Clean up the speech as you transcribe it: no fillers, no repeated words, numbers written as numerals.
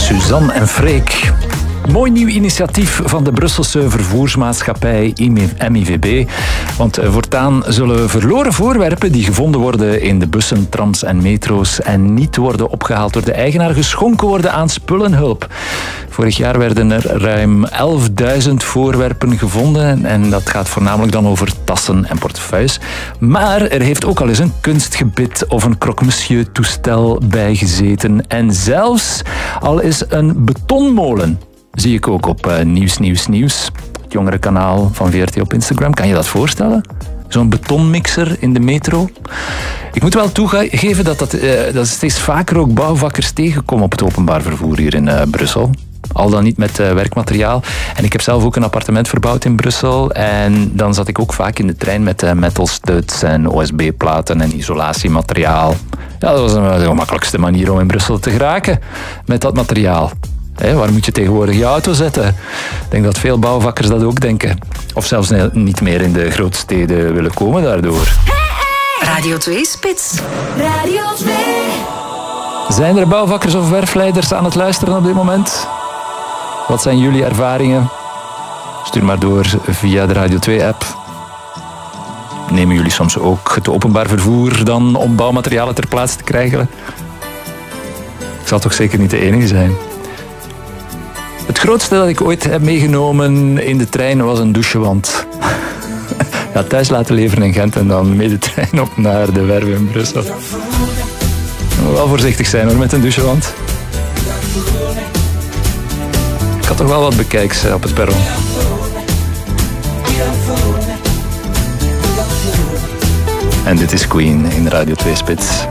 Suzanne en Freek. Mooi nieuw initiatief van de Brusselse vervoersmaatschappij MIVB. Want voortaan zullen verloren voorwerpen die gevonden worden in de bussen, trams en metro's en niet worden opgehaald door de eigenaar geschonken worden aan spullenhulp. Vorig jaar werden er ruim 11.000 voorwerpen gevonden en dat gaat voornamelijk dan over tassen en portefeuilles. Maar er heeft ook al eens een kunstgebit of een croque-monsieur toestel bijgezeten en zelfs al is een betonmolen. Zie ik ook op Nieuws. Het jongere kanaal van VRT op Instagram. Kan je dat voorstellen? Zo'n betonmixer in de metro. Ik moet wel toegeven dat steeds vaker ook bouwvakkers tegenkomen op het openbaar vervoer hier in Brussel. Al dan niet met werkmateriaal. En ik heb zelf ook een appartement verbouwd in Brussel. En dan zat ik ook vaak in de trein met metal studs en OSB-platen en isolatiemateriaal. Ja, dat was de gemakkelijkste manier om in Brussel te geraken met dat materiaal. Waar moet je tegenwoordig je auto zetten? Ik denk dat veel bouwvakkers dat ook denken. Of zelfs niet meer in de grootsteden willen komen daardoor. Radio 2 Spits. Radio 2. Zijn er bouwvakkers of werfleiders aan het luisteren op dit moment? Wat zijn jullie ervaringen? Stuur maar door via de Radio 2-app. Nemen jullie soms ook het openbaar vervoer dan om bouwmaterialen ter plaatse te krijgen? Ik zal toch zeker niet de enige zijn. Het grootste dat ik ooit heb meegenomen in de trein was een douchewand. Ja, thuis laten leveren in Gent en dan mee de trein op naar de werf in Brussel. Je moet wel voorzichtig zijn hoor, met een douchewand. Ik had toch wel wat bekijks op het perron. En dit is Queen in Radio 2 Spits.